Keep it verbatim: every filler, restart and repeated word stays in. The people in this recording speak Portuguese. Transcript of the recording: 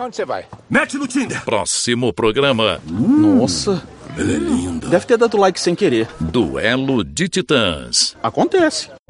Onde você vai? Mete no Tinder. Próximo programa. Nossa. Ela é linda. Deve ter dado like sem querer. Duelo de Titãs. Acontece.